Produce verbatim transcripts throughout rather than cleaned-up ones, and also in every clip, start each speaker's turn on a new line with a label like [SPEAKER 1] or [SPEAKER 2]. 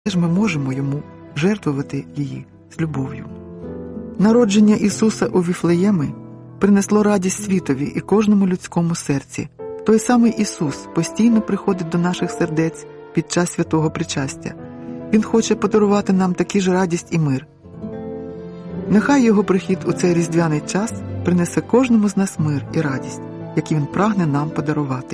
[SPEAKER 1] ж ми можемо йому жертвувати її з любов'ю. Народження Ісуса у Віфлеємі принесло радість світові і кожному людському серці. Той самий Ісус постійно приходить до наших сердець під час святого причастя. Він хоче подарувати нам такі ж радість і мир. Нехай Його прихід у цей різдвяний час принесе кожному з нас мир і радість, які Він прагне нам подарувати.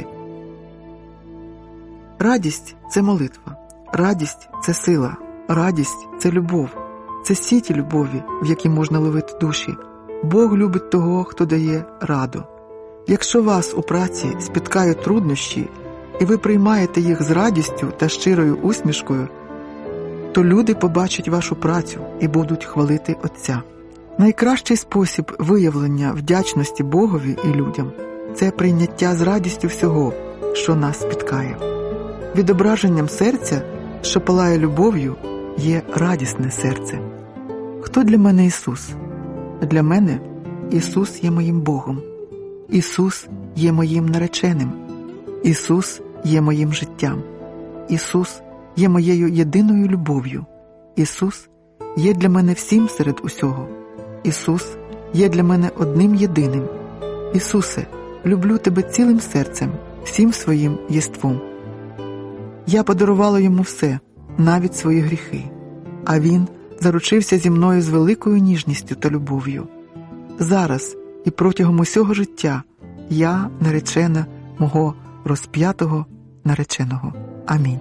[SPEAKER 1] Радість – це молитва. Радість – це сила. Радість – це любов. Це сіті любові, в якій можна ловити душі. Бог любить того, хто дає раду. Якщо вас у праці спіткають труднощі, і ви приймаєте їх з радістю та щирою усмішкою, то люди побачать вашу працю і будуть хвалити Отця. Найкращий спосіб виявлення вдячності Богові і людям – це прийняття з радістю всього, що нас спіткає. Відображенням серця, що палає любов'ю, є радісне серце. Хто для мене Ісус? Для мене Ісус є моїм Богом. Ісус є моїм нареченим. Ісус є моїм життям. Ісус є моєю єдиною любов'ю. Ісус є для мене всім серед усього. Ісус є для мене одним єдиним. Ісусе, люблю Тебе цілим серцем, всім своїм єством. Я подарувала Йому все, навіть свої гріхи, а Він заручився зі мною з великою ніжністю та любов'ю. Зараз і протягом усього життя я наречена мого розп'ятого нареченого. Амінь.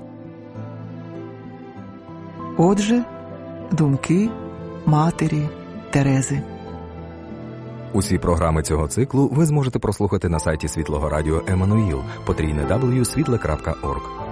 [SPEAKER 1] Отже, думки матері Терези.
[SPEAKER 2] Усі програми цього циклу ви зможете прослухати на сайті Світлого Радіо Еммануїл, потрійне дабл ю крапка світле крапка орг.